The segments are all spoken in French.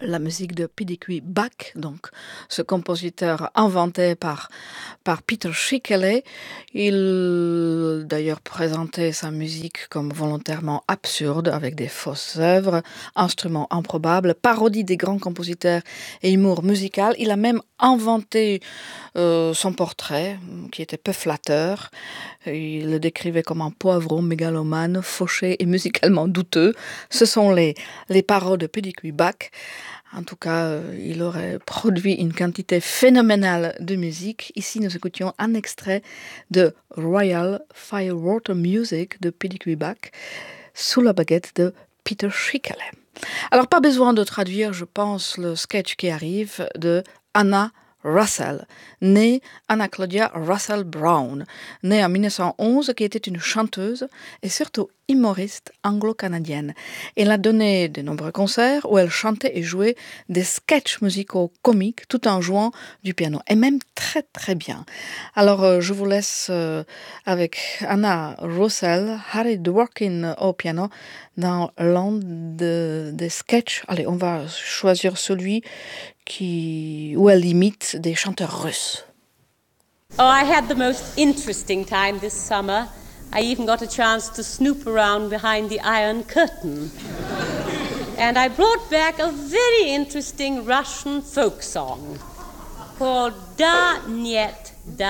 la musique de P.D.Q. Bach, donc ce compositeur inventé par Peter Schickele. Il d'ailleurs présentait sa musique comme volontairement absurde, avec des fausses œuvres, instruments improbables, parodie des grands compositeurs et humour musical. Il a même inventé son portrait, qui était peu flatteur. Il le décrivait comme un poivron mégalomane, fauché et musicalement douteux. Ce sont les paroles de P.D.Q. Bach. En tout cas, il aurait produit une quantité phénoménale de musique. Ici, nous écoutions un extrait de Royal Firewater Music de P.D.Q. Bach sous la baguette de Peter Schickele. Alors, pas besoin de traduire, je pense, le sketch qui arrive de Anna Russell, née Anna Claudia Russell Brown, née en 1911, qui était une chanteuse et surtout humoriste anglo-canadienne. Elle a donné de nombreux concerts où elle chantait et jouait des sketchs musicaux comiques tout en jouant du piano, et même très très bien. Alors je vous laisse avec Anna Russell, Harry Dworkin au piano dans l'un des sketchs. Allez, on va choisir celui où elle imite des chanteurs russes. Oh, I had the most interesting time this summer. I even got a chance to snoop around behind the Iron Curtain. And I brought back a very interesting Russian folk song called Da Niet,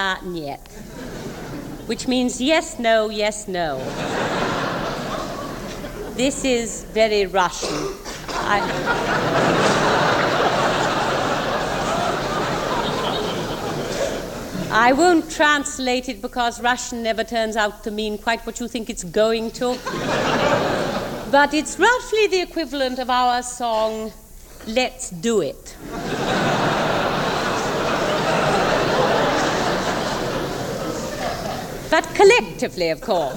which means yes, no, yes, no. This is very Russian. I won't translate it because Russian never turns out to mean quite what you think it's going to. But it's roughly the equivalent of our song, Let's Do It. But collectively, of course.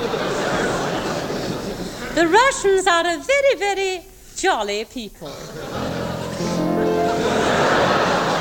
The Russians are a very, very jolly people.